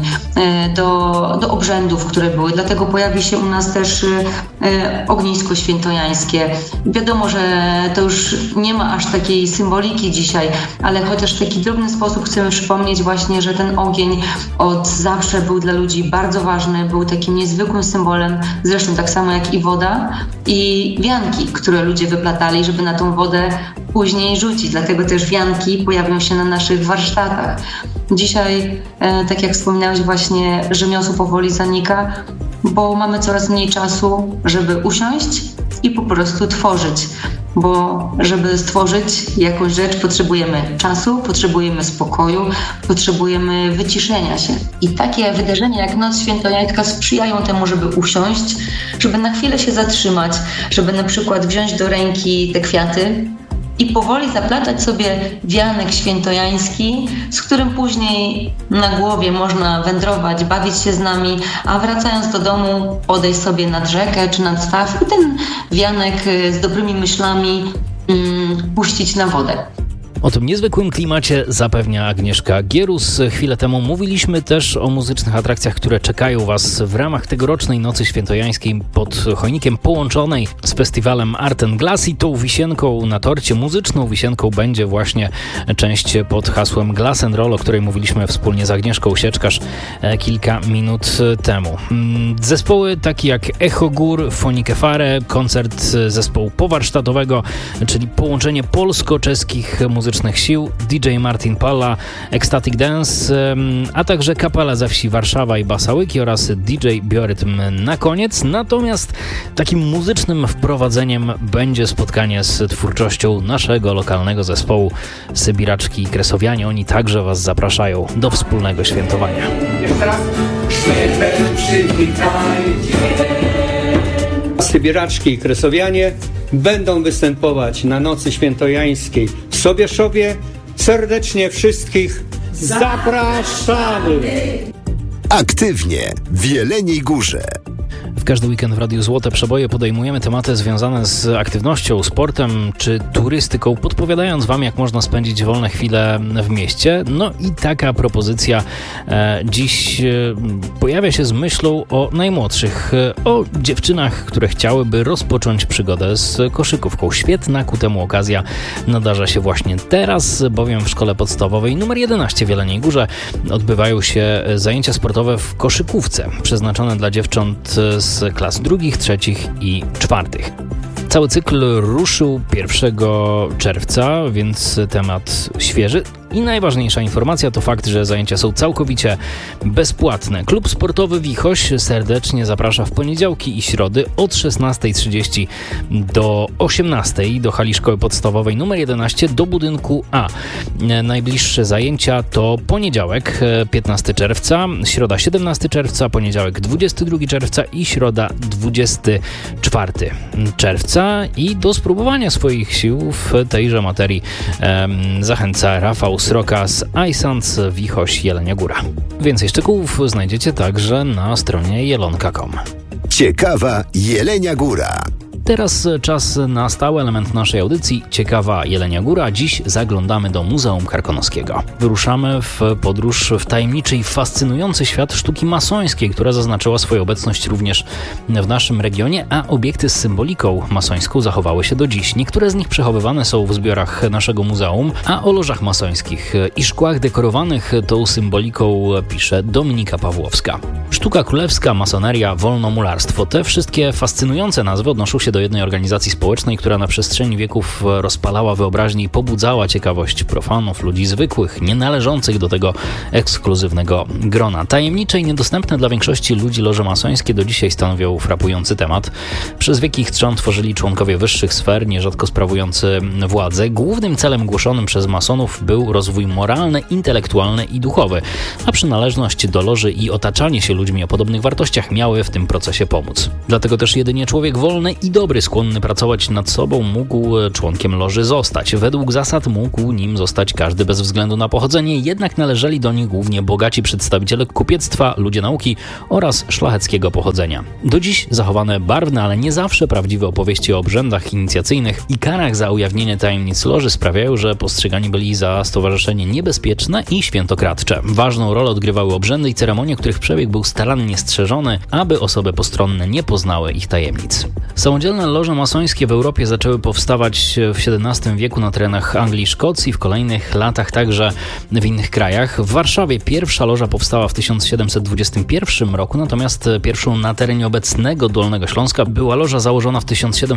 do obrzędów, które były. Dlatego pojawi się u nas też ognisko świętojańskie. Wiadomo, że to już nie ma aż takiej symboliki dzisiaj, ale chociaż w taki drobny sposób chcemy przypomnieć właśnie, że ten ogień od zawsze był dla ludzi bardzo ważny, był takim niezwykłym symbolem, zresztą tak samo jak i woda i wianki, które ludzie wyplatali, żeby na tą wodę później rzucić. Dlatego też wianki pojawią się na naszych warsztatach. Dzisiaj, tak jak wspominałeś, właśnie rzemiosło powoli zanika, bo mamy coraz mniej czasu, żeby usiąść i po prostu tworzyć. Bo żeby stworzyć jakąś rzecz, potrzebujemy czasu, potrzebujemy spokoju, potrzebujemy wyciszenia się. I takie wydarzenia jak Noc Świętojańska sprzyjają temu, żeby usiąść, żeby na chwilę się zatrzymać, żeby na przykład wziąć do ręki te kwiaty i powoli zaplatać sobie wianek świętojański, z którym później na głowie można wędrować, bawić się z nami, a wracając do domu podejść sobie nad rzekę czy nad staw i ten wianek z dobrymi myślami puścić na wodę. O tym niezwykłym klimacie zapewnia Agnieszka Gierus. Chwilę temu mówiliśmy też o muzycznych atrakcjach, które czekają Was w ramach tegorocznej Nocy Świętojańskiej pod Chojnikiem, połączonej z festiwalem Art and Glass, i tą wisienką na torcie, muzyczną wisienką, będzie właśnie część pod hasłem Glass and Roll, o której mówiliśmy wspólnie z Agnieszką Sieczkarz kilka minut temu. Zespoły takie jak Echo Gór, Fonike Fare, koncert zespołu powarsztatowego, czyli połączenie polsko-czeskich muzycznych sił, DJ Martin Palla, Ecstatic Dance, a także Kapela ze Wsi Warszawa i Basałyki oraz DJ Biorytm na koniec. Natomiast takim muzycznym wprowadzeniem będzie spotkanie z twórczością naszego lokalnego zespołu Sybiraczki i Kresowianie. Oni także Was zapraszają do wspólnego świętowania. Jeszcze raz. Sybiraczki i Kresowianie będą występować na Nocy Świętojańskiej w Sobieszowie. Serdecznie wszystkich zapraszamy! Aktywnie w Jeleniej Górze. W każdy weekend w Radiu Złote Przeboje podejmujemy tematy związane z aktywnością, sportem czy turystyką, podpowiadając Wam, jak można spędzić wolne chwile w mieście. No i taka propozycja dziś pojawia się z myślą o najmłodszych, o dziewczynach, które chciałyby rozpocząć przygodę z koszykówką. Świetna ku temu okazja nadarza się właśnie teraz, bowiem w Szkole Podstawowej nr 11 w Jeleniej Górze odbywają się zajęcia sportowe w koszykówce, przeznaczone dla dziewcząt z klas 2., 3. i 4. Cały cykl ruszył 1 czerwca, więc temat świeży. I najważniejsza informacja to fakt, że zajęcia są całkowicie bezpłatne. Klub sportowy Wichoś serdecznie zaprasza w poniedziałki i środy od 16:30 do 18:00 do hali Szkoły Podstawowej nr 11 do budynku A. Najbliższe zajęcia to poniedziałek 15 czerwca, środa 17 czerwca, poniedziałek 22 czerwca i środa 24 czerwca. I do spróbowania swoich sił w tejże materii zachęca Rafał Sroka z iSans Wichoś Jelenia Góra. Więcej szczegółów znajdziecie także na stronie jelonka.com. Ciekawa Jelenia Góra. Teraz czas na stały element naszej audycji, ciekawa Jelenia Góra. Dziś zaglądamy do Muzeum Karkonoskiego. Wyruszamy w podróż w tajemniczy i fascynujący świat sztuki masońskiej, która zaznaczyła swoją obecność również w naszym regionie, a obiekty z symboliką masońską zachowały się do dziś. Niektóre z nich przechowywane są w zbiorach naszego muzeum, a o lożach masońskich i szkłach dekorowanych tą symboliką pisze Dominika Pawłowska. Sztuka królewska, masoneria, wolnomularstwo. Te wszystkie fascynujące nazwy odnoszą się do jednej organizacji społecznej, która na przestrzeni wieków rozpalała wyobraźnię i pobudzała ciekawość profanów, ludzi zwykłych, nie należących do tego ekskluzywnego grona. Tajemnicze i niedostępne dla większości ludzi loże masońskie do dzisiaj stanowią frapujący temat. Przez wieki ich trzon tworzyli członkowie wyższych sfer, nierzadko sprawujący władzę. Głównym celem głoszonym przez masonów był rozwój moralny, intelektualny i duchowy, a przynależność do loży i otaczanie się ludźmi o podobnych wartościach miały w tym procesie pomóc. Dlatego też jedynie człowiek wolny i dobry, skłonny pracować nad sobą, mógł członkiem loży zostać. Według zasad mógł nim zostać każdy bez względu na pochodzenie, jednak należeli do nich głównie bogaci przedstawiciele kupiectwa, ludzie nauki oraz szlacheckiego pochodzenia. Do dziś zachowane barwne, ale nie zawsze prawdziwe opowieści o obrzędach inicjacyjnych i karach za ujawnienie tajemnic loży sprawiają, że postrzegani byli za stowarzyszenie niebezpieczne i świętokradcze. Ważną rolę odgrywały obrzędy i ceremonie, których przebieg był starannie strzeżony, aby osoby postronne nie poznały ich tajemnic. Samodzielne loże masońskie w Europie zaczęły powstawać w XVII wieku na terenach Anglii i Szkocji, w kolejnych latach także w innych krajach. W Warszawie pierwsza loża powstała w 1721 roku, natomiast pierwszą na terenie obecnego Dolnego Śląska była loża założona w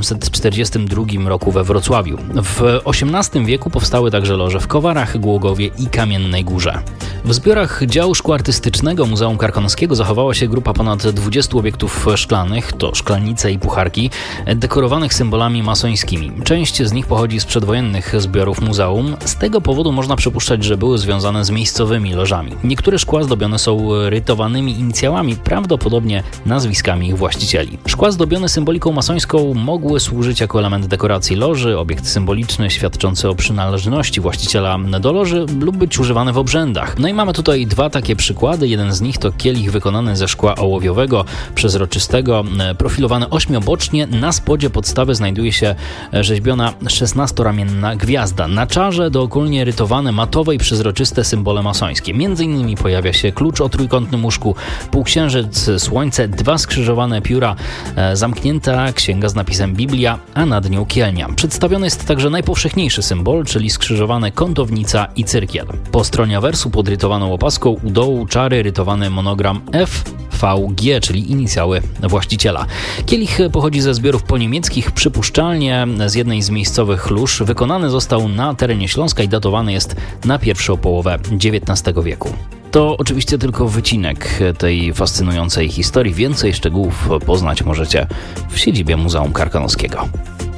1742 roku we Wrocławiu. W XVIII wieku powstały także loże w Kowarach, Głogowie i Kamiennej Górze. W zbiorach działu szkła artystycznego Muzeum Karkonoskiego zachowała się grupa ponad 20 obiektów szklanych, to szklanice i pucharki, dekorowanych symbolami masońskimi. Część z nich pochodzi z przedwojennych zbiorów muzeum. Z tego powodu można przypuszczać, że były związane z miejscowymi lożami. Niektóre szkła zdobione są rytowanymi inicjałami, prawdopodobnie nazwiskami ich właścicieli. Szkła zdobione symboliką masońską mogły służyć jako element dekoracji loży, obiekt symboliczny świadczący o przynależności właściciela do loży lub być używany w obrzędach. No i mamy tutaj dwa takie przykłady. Jeden z nich to kielich wykonany ze szkła ołowiowego, przezroczystego, profilowany ośmiobocznie. Na spodzie podstawy znajduje się rzeźbiona 16-ramienna gwiazda. Na czarze dookolnie rytowane matowe i przezroczyste symbole masońskie. Między innymi pojawia się klucz o trójkątnym łóżku, półksiężyc, słońce, dwa skrzyżowane pióra, zamknięta księga z napisem Biblia, a nad nią kielnia. Przedstawiony jest także najpowszechniejszy symbol, czyli skrzyżowane kątownica i cyrkiel. Po stronie awersu podrytowaną opaską u dołu czary rytowany monogram FVG, czyli inicjały właściciela. Kielich pochodzi ze zbiorów poniemieckich, przypuszczalnie z jednej z miejscowych lóż. Wykonany został na terenie Śląska i datowany jest na pierwszą połowę XIX wieku. To oczywiście tylko wycinek tej fascynującej historii. Więcej szczegółów poznać możecie w siedzibie Muzeum Karkonoskiego.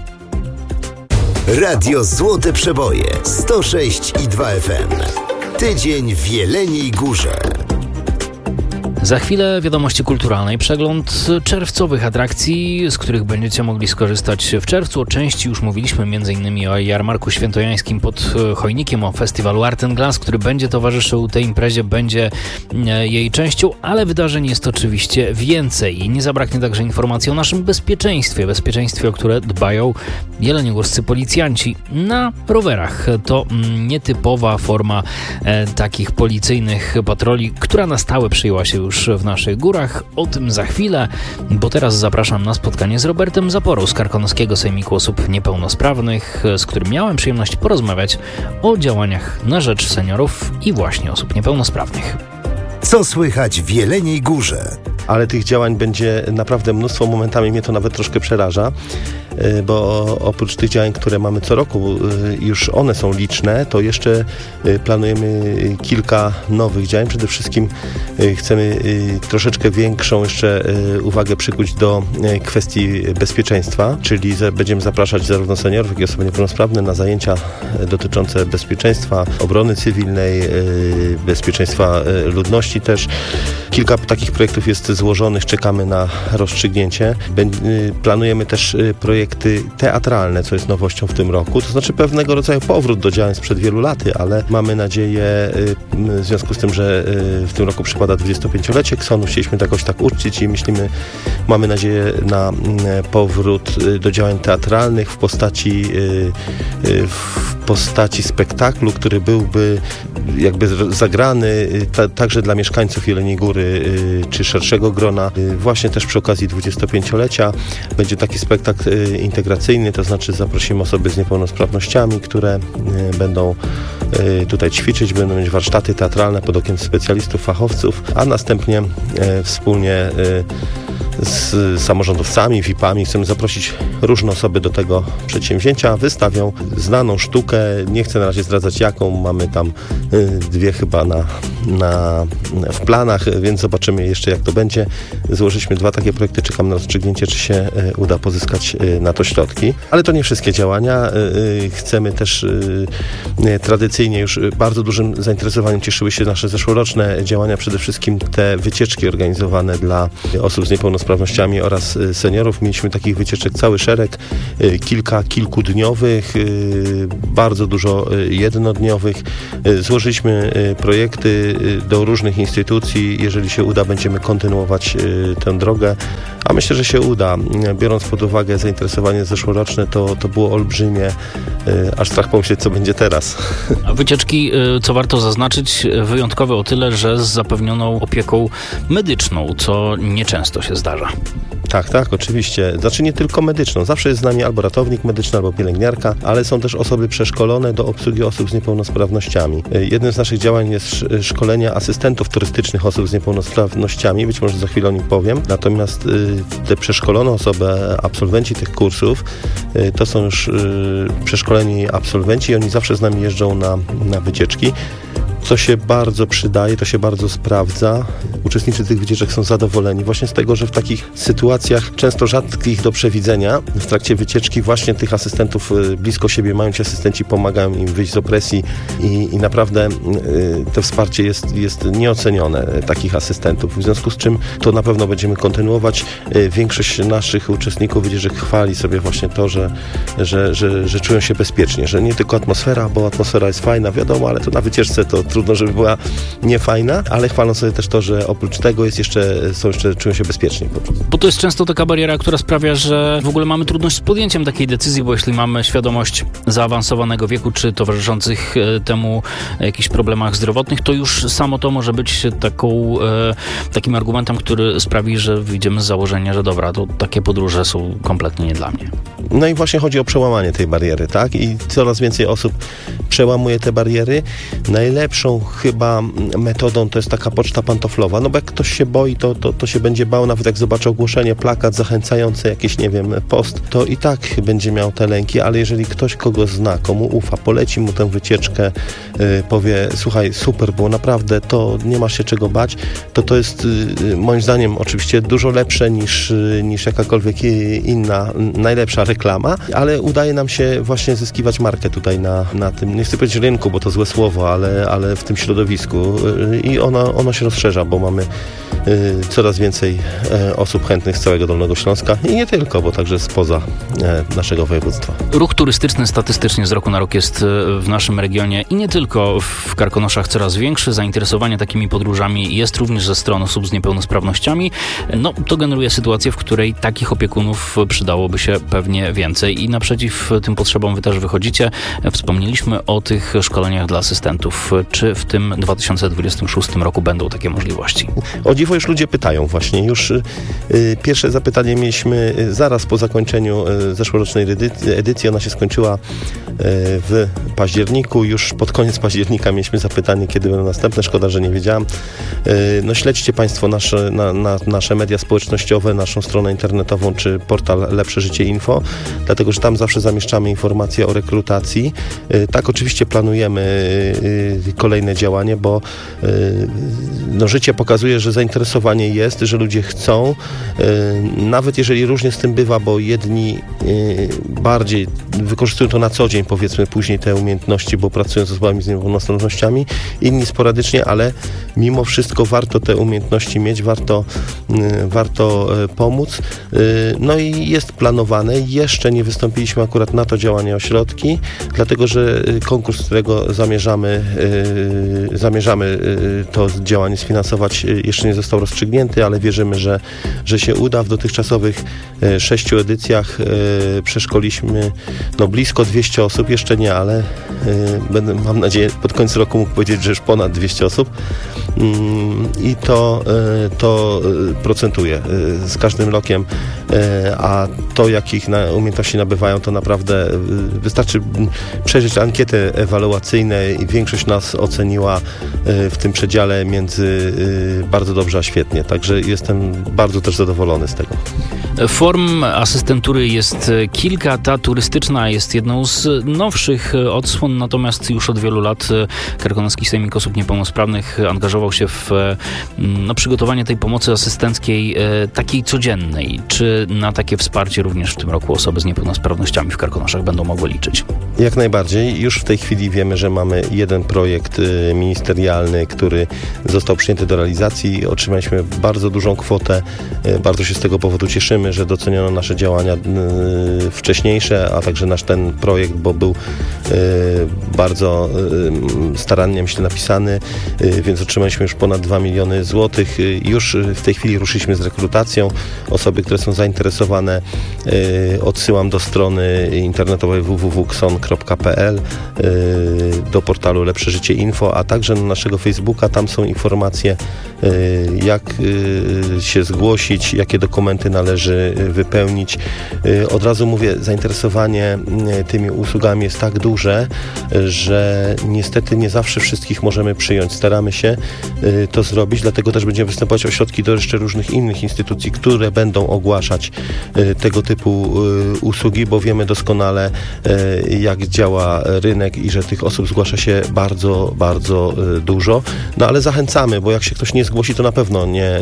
Radio Złote Przeboje 106,2 FM. Tydzień w Jeleniej Górze. Za chwilę wiadomości kulturalnej, przegląd czerwcowych atrakcji, z których będziecie mogli skorzystać w czerwcu. O części już mówiliśmy, m.in. o jarmarku świętojańskim pod Chojnikiem, o festiwalu Art & Glass, który będzie towarzyszył tej imprezie, będzie jej częścią, ale wydarzeń jest oczywiście więcej. I nie zabraknie także informacji o naszym bezpieczeństwie, o które dbają jeleniogórscy policjanci na rowerach. To nietypowa forma takich policyjnych patroli, która na stałe przyjęła się już w naszych górach. O tym za chwilę, bo teraz zapraszam na spotkanie z Robertem Zaporą z Karkonoskiego Sejmiku Osób Niepełnosprawnych, z którym miałem przyjemność porozmawiać o działaniach na rzecz seniorów i właśnie osób niepełnosprawnych. Co słychać w Jeleniej Górze? Ale tych działań będzie naprawdę mnóstwo. Momentami mnie to nawet troszkę przeraża, bo oprócz tych działań, które mamy co roku, już one są liczne, to jeszcze planujemy kilka nowych działań. Przede wszystkim chcemy troszeczkę większą jeszcze uwagę przykuć do kwestii bezpieczeństwa, czyli będziemy zapraszać zarówno seniorów, jak i osoby niepełnosprawne na zajęcia dotyczące bezpieczeństwa, obrony cywilnej, bezpieczeństwa ludności też. Kilka takich projektów jest złożonych, czekamy na rozstrzygnięcie. Planujemy też projekty teatralne, co jest nowością w tym roku, to znaczy pewnego rodzaju powrót do działań sprzed wielu lat, ale mamy nadzieję, w związku z tym, że w tym roku przypada 25-lecie Ksonu, chcieliśmy to jakoś tak uczcić i myślimy Mamy nadzieję na powrót do działań teatralnych w postaci spektaklu, który byłby jakby zagrany także dla mieszkańców Jeleniej Góry czy szerszego grona. Właśnie też przy okazji 25-lecia będzie taki spektakl integracyjny, to znaczy zaprosimy osoby z niepełnosprawnościami, które będą tutaj ćwiczyć, będą mieć warsztaty teatralne pod okiem specjalistów, fachowców, a następnie wspólnie z samorządowcami, VIP-ami chcemy zaprosić różne osoby do tego przedsięwzięcia. Wystawią znaną sztukę, nie chcę na razie zdradzać jaką, mamy tam dwie chyba w planach, więc zobaczymy jeszcze jak to będzie. Złożyliśmy 2 takie projekty, czekam na rozstrzygnięcie, czy się uda pozyskać na to środki. Ale to nie wszystkie działania. Chcemy też tradycyjnie już bardzo dużym zainteresowaniem cieszyły się nasze zeszłoroczne działania, przede wszystkim te wycieczki organizowane dla osób z niepełnosprawnościami oraz seniorów. Mieliśmy takich wycieczek cały szereg, kilkudniowych, bardzo dużo jednodniowych. Złożyliśmy projekty do różnych instytucji. Jeżeli się uda, będziemy kontynuować tę drogę, a myślę, że się uda. Biorąc pod uwagę zainteresowanie zeszłoroczne, to było olbrzymie, aż strach pomyśleć, co będzie teraz. A wycieczki, co warto zaznaczyć, wyjątkowe o tyle, że z zapewnioną opieką medyczną, co nieczęsto się zdarza. Tak, oczywiście. Znaczy nie tylko medyczną. Zawsze jest z nami albo ratownik medyczny, albo pielęgniarka, ale są też osoby przeszkolone do obsługi osób z niepełnosprawnościami. Jednym z naszych działań jest szkolenie asystentów turystycznych osób z niepełnosprawnościami. Być może za chwilę o nim powiem. Natomiast te przeszkolone osoby, absolwenci tych kursów, to są już przeszkoleni absolwenci i oni zawsze z nami jeżdżą na wycieczki. Co się bardzo przydaje, to się bardzo sprawdza. Uczestnicy tych wycieczek są zadowoleni właśnie z tego, że w takich sytuacjach często rzadkich do przewidzenia w trakcie wycieczki właśnie tych asystentów blisko siebie mają, ci asystenci pomagają im wyjść z opresji i naprawdę to wsparcie jest nieocenione takich asystentów. W związku z czym to na pewno będziemy kontynuować. Większość naszych uczestników wycieczek chwali sobie właśnie to, że czują się bezpiecznie, że nie tylko atmosfera, bo atmosfera jest fajna, wiadomo, ale to na wycieczce to trudno, żeby była niefajna, ale chwalą sobie też to, że oprócz tego czują się bezpiecznie. Bo to jest często taka bariera, która sprawia, że w ogóle mamy trudność z podjęciem takiej decyzji, bo jeśli mamy świadomość zaawansowanego wieku, czy towarzyszących temu jakichś problemach zdrowotnych, to już samo to może być takim argumentem, który sprawi, że wyjdziemy z założenia, że dobra, to takie podróże są kompletnie nie dla mnie. No i właśnie chodzi o przełamanie tej bariery, tak? I coraz więcej osób przełamuje te bariery. Najlepszą chyba metodą to jest taka poczta pantoflowa, no bo jak ktoś się boi, to się będzie bał, nawet jak zobaczy ogłoszenie, plakat zachęcający, jakiś, nie wiem, post, to i tak będzie miał te lęki, ale jeżeli ktoś kogo zna, komu ufa, poleci mu tę wycieczkę, powie, słuchaj, super było, naprawdę, to nie masz się czego bać, to jest moim zdaniem oczywiście dużo lepsze niż jakakolwiek inna, najlepsza reklama, ale udaje nam się właśnie zyskiwać markę tutaj na tym, nie chcę powiedzieć rynku, bo to złe słowo, ale w tym środowisku i ono się rozszerza, bo mamy coraz więcej osób chętnych z całego Dolnego Śląska i nie tylko, bo także spoza naszego województwa. Ruch turystyczny statystycznie z roku na rok jest w naszym regionie i nie tylko w Karkonoszach coraz większy. Zainteresowanie takimi podróżami jest również ze strony osób z niepełnosprawnościami. No, to generuje sytuację, w której takich opiekunów przydałoby się pewnie więcej i naprzeciw tym potrzebom wy też wychodzicie. Wspomnieliśmy o tych szkoleniach dla asystentów. Czy w tym 2026 roku będą takie możliwości? O dziwo już ludzie pytają właśnie. Już pierwsze zapytanie mieliśmy zaraz po zakończeniu zeszłorocznej edycji. Ona się skończyła w październiku. Już pod koniec października mieliśmy zapytanie, kiedy będą następne. Szkoda, że nie wiedziałam. No śledźcie Państwo nasze media społecznościowe, naszą stronę internetową czy portal Lepsze Życie Info, dlatego, że tam zawsze zamieszczamy informacje o rekrutacji. Tak, oczywiście planujemy kolejne działanie, bo życie pokazuje, że zainteresowanie jest, że ludzie chcą, nawet jeżeli różnie z tym bywa, bo jedni bardziej wykorzystują to na co dzień, powiedzmy później te umiejętności, bo pracują z osobami z niepełnosprawnościami, inni sporadycznie, ale mimo wszystko warto te umiejętności mieć, warto pomóc. No i jest planowane, jeszcze nie wystąpiliśmy akurat na to działanie o środki, dlatego, że konkurs, którego zamierzamy to działanie sfinansować, jeszcze nie został rozstrzygnięty, ale wierzymy, że się uda. W dotychczasowych 6 edycjach przeszkoliliśmy blisko 200 osób, jeszcze nie, ale mam nadzieję pod koniec roku mógł powiedzieć, że już ponad 200 osób i to procentuje z każdym rokiem, a to jakich umiejętności nabywają, to naprawdę wystarczy przejrzeć ankiety ewaluacyjne i większość nas oceniła w tym przedziale między bardzo dobrze a świetnie, także jestem bardzo też zadowolony z tego. Form asystentury jest kilka, ta turystyczna jest jedną z nowszych odsłon, natomiast już od wielu lat Karkonoski Sejmik Osób Niepełnosprawnych angażował się w przygotowanie tej pomocy asystenckiej takiej codziennej. Czy na takie wsparcie również w tym roku osoby z niepełnosprawnościami w Karkonoszach będą mogły liczyć? Jak najbardziej. Już w tej chwili wiemy, że mamy jeden projekt ministerialny, który został przyjęty do realizacji. Otrzymaliśmy bardzo dużą kwotę. Bardzo się z tego powodu cieszymy, że doceniono nasze działania wcześniejsze, a także nasz ten projekt, bo był bardzo starannie, myślę, napisany, więc otrzymaliśmy już ponad 2 miliony złotych. Już w tej chwili ruszyliśmy z rekrutacją. Osoby, które są zainteresowane, odsyłam do strony internetowej www.kson.pl, do portalu Lepsze Życie Info, a także na naszego Facebooka. Tam są informacje, jak się zgłosić, jakie dokumenty należy wypełnić. Od razu mówię, zainteresowanie tymi usługami jest tak duże, że niestety nie zawsze wszystkich możemy przyjąć. Staramy się to zrobić, dlatego też będziemy występować o środki do jeszcze różnych innych instytucji, które będą ogłaszać tego typu usługi, bo wiemy doskonale, jak działa rynek i że tych osób zgłasza się bardzo, bardzo dużo. No ale zachęcamy, bo jak się ktoś nie zgłosi, to na pewno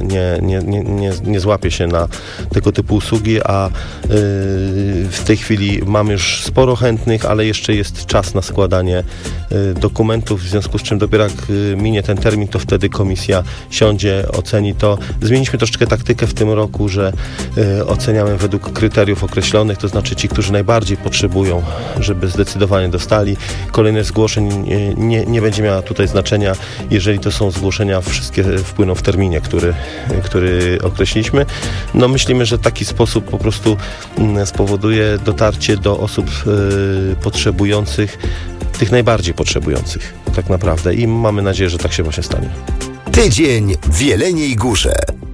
nie złapie się na tego typu usługi, a w tej chwili mamy już sporo chętnych, ale jeszcze jest czas na składanie dokumentów, w związku z czym dopiero jak minie ten termin, to wtedy komisja siądzie, oceni to. Zmieniliśmy troszeczkę taktykę w tym roku, że oceniamy według kryteriów określonych, to znaczy ci, którzy najbardziej potrzebują, żeby zdecydowanie dostali. Kolejność zgłoszeń nie będzie miała tutaj znaczenia, jeżeli to są zgłoszenia, wszystkie wpłyną w terminie, który określiliśmy. No myślimy, że taki sposób po prostu spowoduje dotarcie do osób potrzebujących, tych najbardziej potrzebujących tak naprawdę i mamy nadzieję, że tak się właśnie stanie. Tydzień w Jeleniej Górze.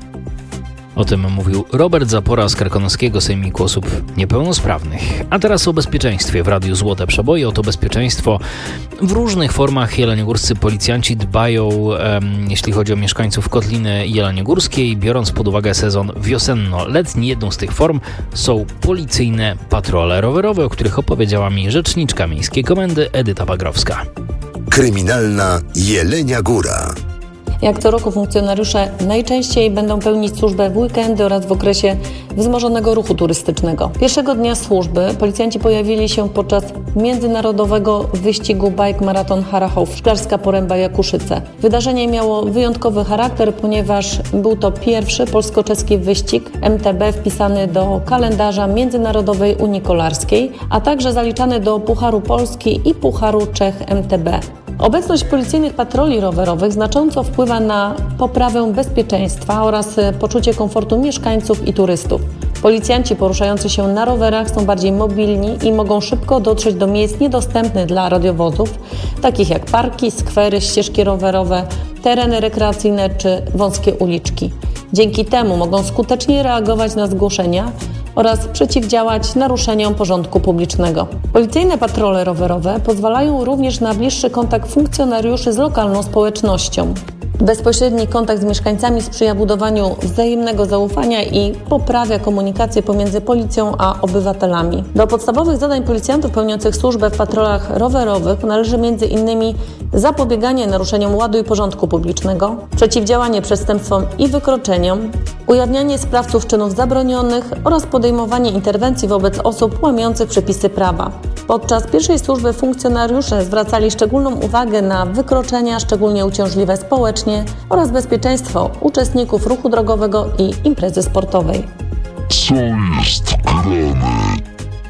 O tym mówił Robert Zapora z Karkonoskiego Sejmiku Osób Niepełnosprawnych. A teraz o bezpieczeństwie w Radiu Złote Przeboje. O to bezpieczeństwo w różnych formach jeleniogórscy policjanci dbają, jeśli chodzi o mieszkańców Kotliny Jeleniogórskiej, biorąc pod uwagę sezon wiosenno-letni. Jedną z tych form są policyjne patrole rowerowe, o których opowiedziała mi rzeczniczka Miejskiej Komendy Edyta Bagrowska. Kryminalna Jelenia Góra. Jak co roku funkcjonariusze najczęściej będą pełnić służbę w weekendy oraz w okresie wzmożonego ruchu turystycznego. Pierwszego dnia służby policjanci pojawili się podczas międzynarodowego wyścigu Bike Marathon Harachów Szklarska Poręba Jakuszyce. Wydarzenie miało wyjątkowy charakter, ponieważ był to pierwszy polsko-czeski wyścig MTB wpisany do kalendarza Międzynarodowej Unii Kolarskiej, a także zaliczany do Pucharu Polski i Pucharu Czech MTB. Obecność policyjnych patroli rowerowych znacząco wpływa na poprawę bezpieczeństwa oraz poczucie komfortu mieszkańców i turystów. Policjanci poruszający się na rowerach są bardziej mobilni i mogą szybko dotrzeć do miejsc niedostępnych dla radiowozów, takich jak parki, skwery, ścieżki rowerowe, tereny rekreacyjne czy wąskie uliczki. Dzięki temu mogą skutecznie reagować na zgłoszenia oraz przeciwdziałać naruszeniom porządku publicznego. Policyjne patrole rowerowe pozwalają również na bliższy kontakt funkcjonariuszy z lokalną społecznością. Bezpośredni kontakt z mieszkańcami sprzyja budowaniu wzajemnego zaufania i poprawia komunikację pomiędzy policją a obywatelami. Do podstawowych zadań policjantów pełniących służbę w patrolach rowerowych należy m.in. zapobieganie naruszeniom ładu i porządku publicznego, przeciwdziałanie przestępstwom i wykroczeniom, ujawnianie sprawców czynów zabronionych oraz podejmowanie interwencji wobec osób łamiących przepisy prawa. Podczas pierwszej służby funkcjonariusze zwracali szczególną uwagę na wykroczenia, szczególnie uciążliwe społecznie, oraz bezpieczeństwo uczestników ruchu drogowego i imprezy sportowej. Co jest grane?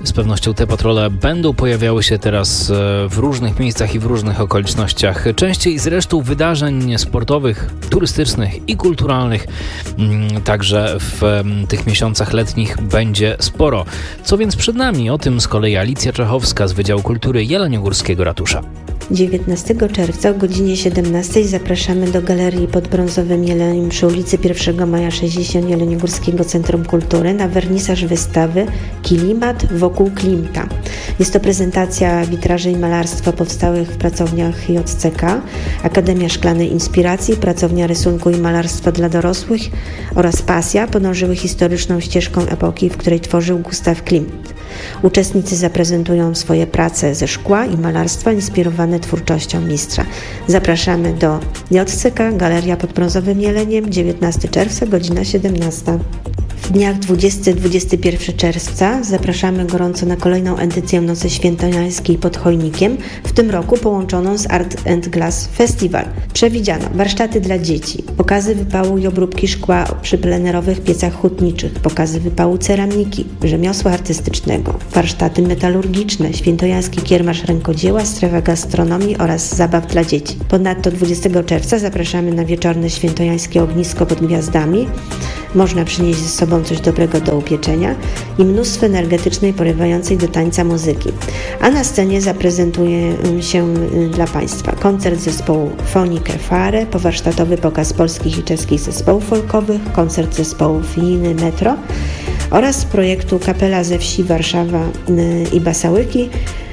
Z pewnością te patrole będą pojawiały się teraz w różnych miejscach i w różnych okolicznościach. Częściej zresztą wydarzeń sportowych, turystycznych i kulturalnych także w tych miesiącach letnich będzie sporo. Co więc przed nami? O tym z kolei Alicja Czechowska z Wydziału Kultury Jeleniogórskiego Ratusza. 19 czerwca o godzinie 17 zapraszamy do Galerii pod Brązowym Jeleniem przy ulicy 1 Maja 60 Jeleniogórskiego Centrum Kultury na wernisaż wystawy Klimat wokół Klimta. Jest to prezentacja witraży i malarstwa powstałych w pracowniach JCK, Akademia Szklanej Inspiracji, Pracownia Rysunku i Malarstwa dla Dorosłych oraz Pasja podążyły historyczną ścieżką epoki, w której tworzył Gustav Klimt. Uczestnicy zaprezentują swoje prace ze szkła i malarstwa inspirowane twórczością mistrza. Zapraszamy do JCK, Galeria pod Brązowym Jeleniem, 19 czerwca, godzina 17. W dniach 20-21 czerwca zapraszamy gorąco na kolejną edycję Nocy Świętojańskiej pod Chojnikiem, w tym roku połączoną z Art and Glass Festival. Przewidziano warsztaty dla dzieci, pokazy wypału i obróbki szkła przy plenerowych piecach hutniczych, pokazy wypału ceramiki, rzemiosła artystycznego, warsztaty metalurgiczne, świętojański kiermasz rękodzieła, strefa gastronomii oraz zabaw dla dzieci. Ponadto 20 czerwca zapraszamy na wieczorne świętojańskie ognisko pod gwiazdami. Można przynieść ze sobą coś dobrego do upieczenia i mnóstwo energetycznej, porywającej do tańca muzyki. A na scenie zaprezentuje się dla Państwa koncert zespołu Fonikę Fare, powarsztatowy pokaz polskich i czeskich zespołów folkowych, koncert zespołu Filiny Metro oraz projektu Kapela ze Wsi Warszawa i Basałyki.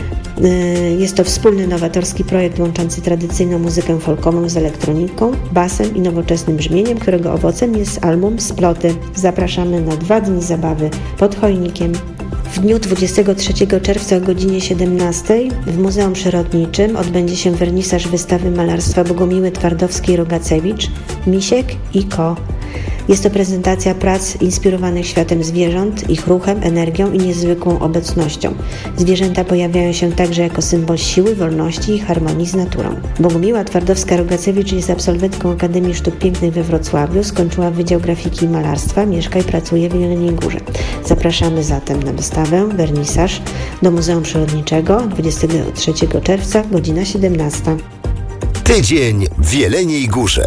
Jest to wspólny, nowatorski projekt łączący tradycyjną muzykę folkową z elektroniką, basem i nowoczesnym brzmieniem, którego owocem jest album Sploty. Zapraszamy na 2 dni zabawy pod Chojnikiem. W dniu 23 czerwca o godzinie 17 w Muzeum Przyrodniczym odbędzie się wernisaż wystawy malarstwa Bogumiły Twardowskiej-Rogacewicz Misiek i Ko. Jest to prezentacja prac inspirowanych światem zwierząt, ich ruchem, energią i niezwykłą obecnością. Zwierzęta pojawiają się także jako symbol siły, wolności i harmonii z naturą. Bogumiła Twardowska-Rogacewicz jest absolwentką Akademii Sztuk Pięknych we Wrocławiu, skończyła Wydział Grafiki i Malarstwa, mieszka i pracuje w Jeleniej Górze. Zapraszamy zatem na wystawę, wernisaż do Muzeum Przyrodniczego 23 czerwca, godzina 17. Tydzień w Jeleniej Górze.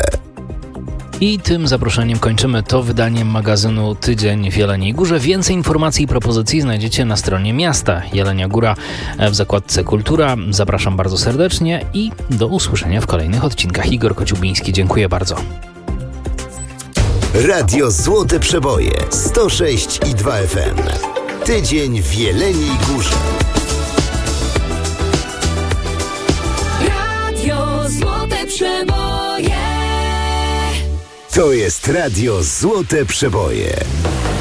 I tym zaproszeniem kończymy to wydanie magazynu Tydzień w Jeleniej Górze. Więcej informacji i propozycji znajdziecie na stronie miasta Jelenia Góra w zakładce Kultura. Zapraszam bardzo serdecznie i do usłyszenia w kolejnych odcinkach. Igor Kociubiński, dziękuję bardzo. Radio Złote Przeboje 106,2 FM. Tydzień w Jeleniej Górze. Radio Złote Przeboje. To jest Radio Złote Przeboje.